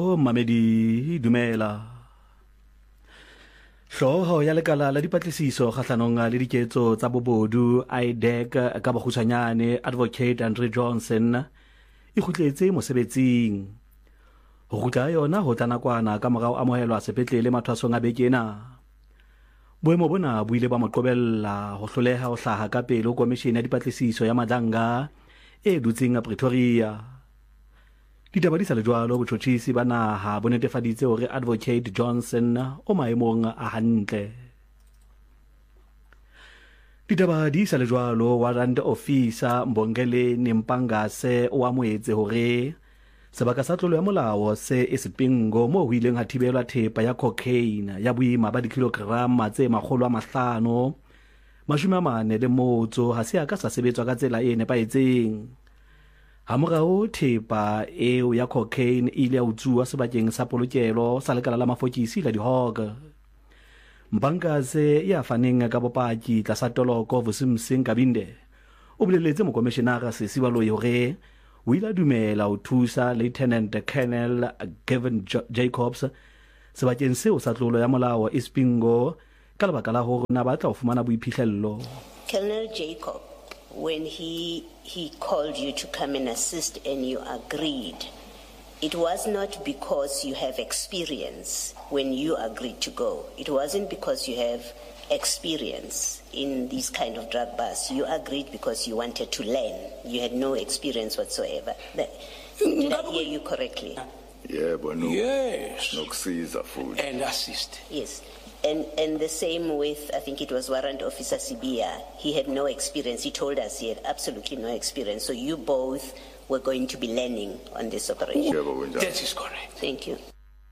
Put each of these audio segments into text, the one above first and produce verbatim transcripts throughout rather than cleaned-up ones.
Mamedi dumela. Hloho ya lekala la dipatlisiso kgahlanong le diketso tsa bobodu I D E C ka bokgutshwanyane Advocate Andrew Johnson e kgutletse mosebetsing. Ho kgutla yona ho tla nakwana ka morao amohelwa sepetlele mathwasong a bekena. Boemo bona bo ile ba mo qobella ho hloleha ho hlaha ka pele ho komishene ya dipatlisiso ya Madanga e dutseng a Pretoria. Ditaba di sa le jwalo botjhotjhisi ba naha bo netefaditse hore Advocate Johnson o maemong a hantle. Ditaba di sa le jwalo warrant officer Mbongele Nimpangase o amoetse hore sebaka sa tlolo ya molao se Isipingo mo ho ileng ha thibelwa thepa ya cocaine ya boima ba dikilograma tse makgolo a mahlano mashome a mane le motso ha se a ka sa sebetswa ka tsela e nepaetseng. Hamorao thepa eo ya cocaine ile ya utsuwa sebakeng sa polokelo sa lekala la mafokisi la dihoga. Mbangase ya faneng ka bopaki tlasa toloko Vusimsing Kabinde o boleletse mokomishenara Sesibaloi hore o ile a dumela ho thusa Lieutenant Colonel Gavin Jacobs sebakeng seo sa tlolo ya molao Isipingo ka lebaka la hore na batla ho fumana boiphihlello. Colonel Jacob, when he he called you to come and assist and you agreed, it was not because you have experience when you agreed to go. It wasn't because you have experience in these kind of drug busts. You agreed because you wanted to learn. You had no experience whatsoever. That, did I hear you correctly? Yeah, but no. Yes. No Caesar food. And assist. Yes. And and the same with, I think it was Warrant Officer Sibia. He had no experience. He told us he had absolutely no experience. So you both were going to be learning on this operation. That is correct. Thank you.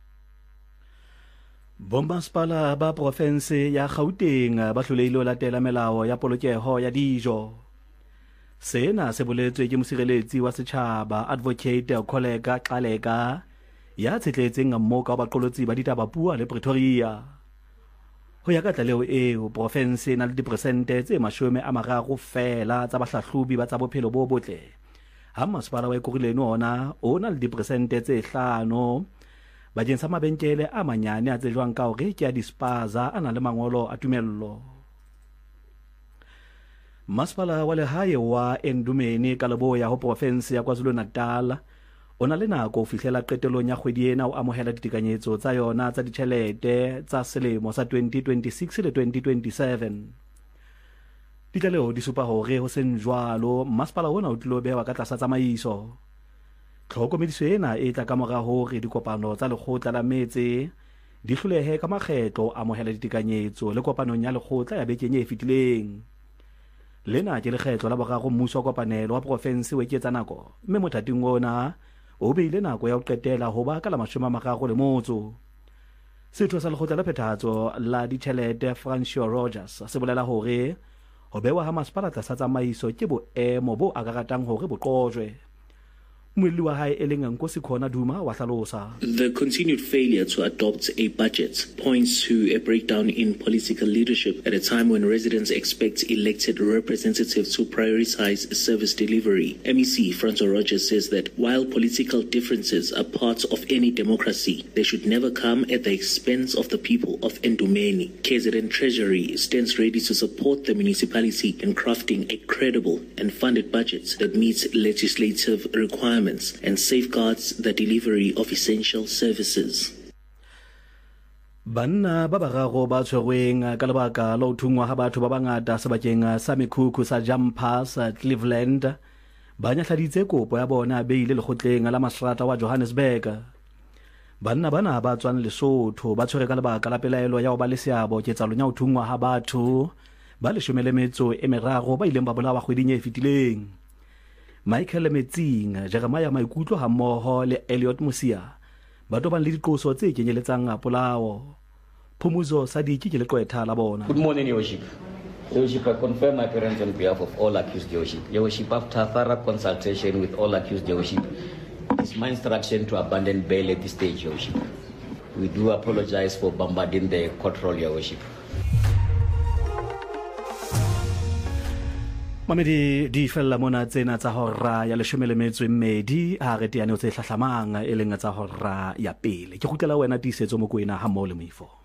Bomasipala ba province ya Gauteng ba hloleile ho latela melao ya polokeho ya dijo. Sena se boletswe ke mosireletsi wa setjhaba Advocate Kholeka Xaleka ya tshetletseng mmoka wa baqolotsi ba ditaba bua le Pretoria. Ho ya ka tlaleho eo province na le diperesente tse mashome a mararo fela tsa bahlahlobi ba tsa bophelo bo botle. Ha masipala wa Ekurhuleni ona o na le diperesente tse hlano bakeng sa mabenkele a manyane a tsejwang ka hore ke a dispaza a na le mangolo a tumello. Masipala wa lehae wa Endumeni ka Leboya ho province ya KwaZulu-Natal o na le nako ho fihlela qetelong ya kgwedi ena o amohela ditekanyetso tsa yona tsa ditjhelete tsa selemo sa twenty twenty-six le twenty twenty-seven. Ditlaleho di supa hore ho seng jwalo masipala ona o tlilo behwa ka tlasa tsamaiso. Tlhokomediso ena e tla ka mora hore dikopano tsa lekgotla la metse di hlolehe ka makgetlo a amohela ditekanyetso le kopanong ya lekgotla ya bekeng e fetileng. Lena ke lekgetlo la boraro mmuso wa kopanelo wa province o eketsa nako mme mothating ona o beile nako ya ho qetela ho ba ka la mashome a mararo le motso. Setho sa lekgotla la phethahatso la ditjhelete Francois Rogers se bolela hore ho bewa ha masipala tlasa tsamaiso ke boemo bo akaratang hore bo qojwe. The continued failure to adopt a budget points to a breakdown in political leadership at a time when residents expect elected representatives to prioritize service delivery. M E C Francois Rogers says that while political differences are part of any democracy, they should never come at the expense of the people of Endumeni. K Z N Treasury stands ready to support the municipality in crafting a credible and funded budget that meets legislative requirements and safeguards the delivery of essential services. Banna ba bararo ba tshwerweng ka lebaka la ho thungwa ha batho ba bangata sebakeng sa mekhukhu sa Jumpers Cleveland ba nyahladitse kopo ya bona beile lekgotleng la Masrata wa Johannesburg. Banna bana ba tswang Lesotho ba tshwere ka lebaka la pelaelo ya ho ba le seabo ketsalong ya ho thungwa ha batho ba leshome le metso e meraro ba ileng ba bolawa kgweding e fetileng. Michael Metsing, Jeremiah Maikutlo ha mmoho le Elliot Musia ba tobang le diqoso tse kenyeletsang polao. Phumuzo Sadiki ke leqwetha la bona. Good morning, Your Worship. Your Worship, I confirm my appearance on behalf of all accused, Your Worship. Your Worship, after thorough consultation with all accused, Your Worship, it's my instruction to abandon bail at this stage, Your Worship. We do apologize for bombarding the court roll, Your Worship. Mamedi di fella mona tsena tsa hora ya leshome le metso e mmedi ha re teane o tse hlahlamang e leng tsa hora ya pele ke gutlela wena tiisetso Mokoena ha mo le moifo